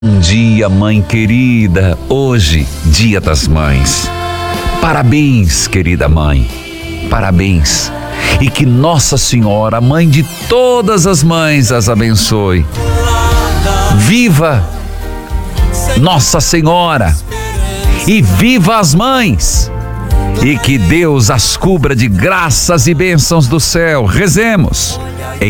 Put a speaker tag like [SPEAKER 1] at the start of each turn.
[SPEAKER 1] Bom dia, mãe querida. Hoje, Dia das Mães. Parabéns, querida mãe. Parabéns. E que Nossa Senhora, a mãe de todas as mães, as abençoe. Viva Nossa Senhora e viva as mães. E que Deus as cubra de graças e bênçãos do céu. Rezemos.